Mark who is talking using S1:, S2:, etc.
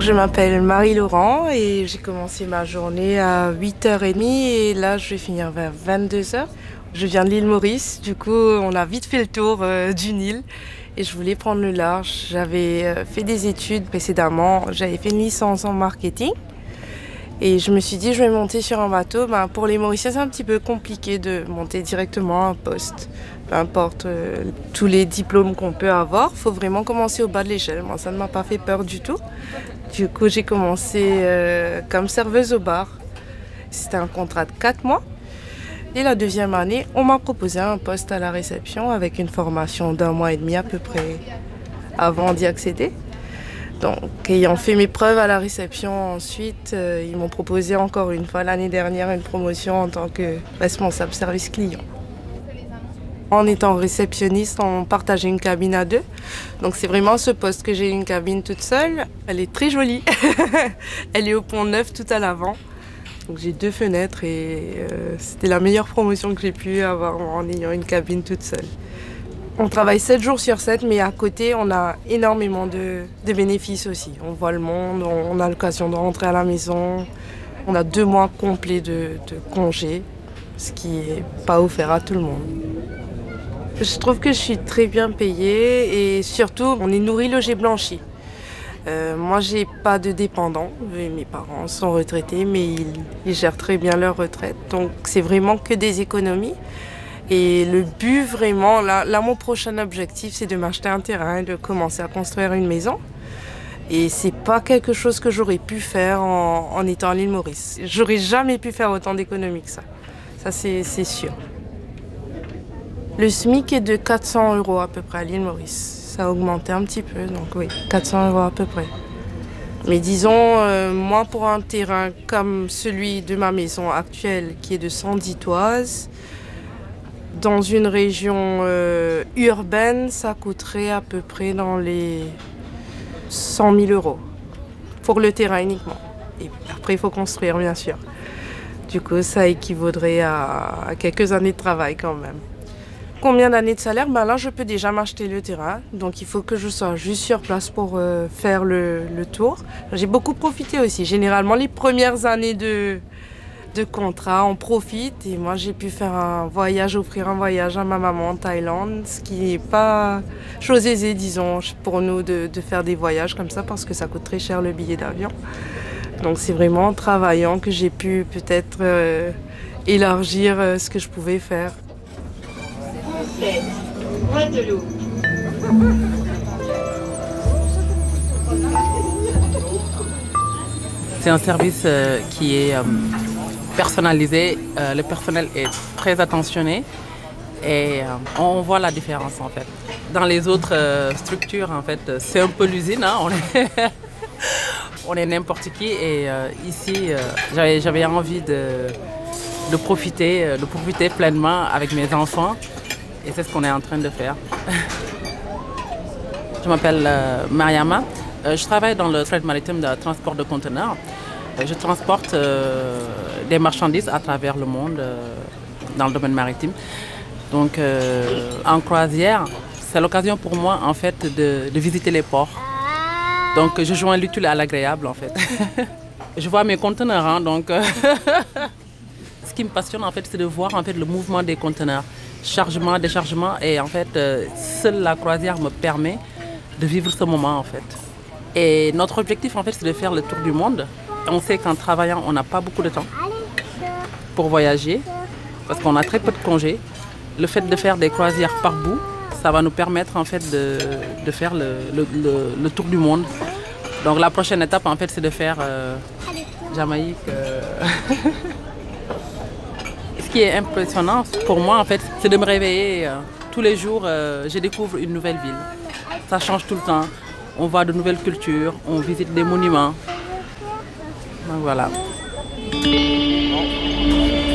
S1: Je m'appelle Marie-Laurent et j'ai commencé ma journée à 8h30 et là je vais finir vers 22h. Je viens de l'île Maurice, du coup on a vite fait le tour du Nil et je voulais prendre le large. J'avais fait des études précédemment, j'avais fait une licence en marketing et je me suis dit je vais monter sur un bateau. Pour les Mauriciens c'est un petit peu compliqué de monter directement à un poste. Peu importe tous les diplômes qu'on peut avoir, il faut vraiment commencer au bas de l'échelle. Moi ça ne m'a pas fait peur du tout. Du coup j'ai commencé comme serveuse au bar. C'était un contrat de 4 mois. Et la deuxième année, on m'a proposé un poste à la réception avec une formation d'1 mois et demi à peu près avant d'y accéder. Donc, ayant fait mes preuves à la réception ensuite, ils m'ont proposé encore une fois l'année dernière une promotion en tant que responsable service client. En étant réceptionniste, on partageait une cabine à deux. Donc c'est vraiment ce poste que j'ai une cabine toute seule. Elle est très jolie. Elle est au pont neuf tout à l'avant. Donc j'ai 2 fenêtres et c'était la meilleure promotion que j'ai pu avoir en ayant une cabine toute seule. On travaille 7 jours sur 7, mais à côté, on a énormément de bénéfices aussi. On voit le monde, on a l'occasion de rentrer à la maison. On a 2 mois complets de congé, ce qui n'est pas offert à tout le monde. Je trouve que je suis très bien payée et surtout, on est nourri, logé, blanchi. Moi, j'ai pas de dépendants. Mes parents sont retraités, mais ils gèrent très bien leur retraite. Donc, c'est vraiment que des économies. Et le but, vraiment, là mon prochain objectif, c'est de m'acheter un terrain et de commencer à construire une maison. Et c'est pas quelque chose que j'aurais pu faire en étant à l'île Maurice. J'aurais jamais pu faire autant d'économies que ça. Ça, c'est sûr. Le SMIC est de 400 € à peu près à l'île Maurice. Ça a augmenté un petit peu, donc oui, 400 € à peu près. Mais disons, moi pour un terrain comme celui de ma maison actuelle, qui est de 110 toises, dans une région urbaine, ça coûterait à peu près dans les 100 000 € pour le terrain uniquement. Et après, il faut construire, bien sûr. Du coup, ça équivaudrait à quelques années de travail quand même. Combien d'années de salaire? Là, je peux déjà m'acheter le terrain. Donc, il faut que je sois juste sur place pour faire le tour. J'ai beaucoup profité aussi. Généralement, les premières années de contrat, on profite. Et moi, j'ai pu faire offrir un voyage à ma maman en Thaïlande, ce qui n'est pas chose aisée, disons, pour nous de faire des voyages comme ça parce que ça coûte très cher le billet d'avion. Donc, c'est vraiment en travaillant que j'ai pu peut-être élargir ce que je pouvais faire. Guadeloupe.
S2: C'est un service qui est personnalisé. Le personnel est très attentionné et on voit la différence en fait. Dans les autres structures, en fait, c'est un peu l'usine. On est n'importe qui et ici, j'avais envie de profiter pleinement avec mes enfants. Et c'est ce qu'on est en train de faire. Je m'appelle Mariama. Je travaille dans le fret maritime de transport de conteneurs. Je transporte des marchandises à travers le monde dans le domaine maritime. Donc en croisière, c'est l'occasion pour moi en fait de visiter les ports. Donc je joins l'utile à l'agréable en fait. Je vois mes conteneurs, donc ce qui me passionne en fait, c'est de voir en fait le mouvement des conteneurs. Chargement, déchargement et en fait seule la croisière me permet de vivre ce moment en fait. Et notre objectif en fait c'est de faire le tour du monde. On sait qu'en travaillant on n'a pas beaucoup de temps pour voyager parce qu'on a très peu de congés. Le fait de faire des croisières par bout, ça va nous permettre en fait de faire le tour du monde. Donc la prochaine étape en fait c'est de faire Jamaïque. Ce qui est impressionnant pour moi, en fait, c'est de me réveiller. Tous les jours, je découvre une nouvelle ville. Ça change tout le temps. On voit de nouvelles cultures, on visite des monuments. Donc voilà.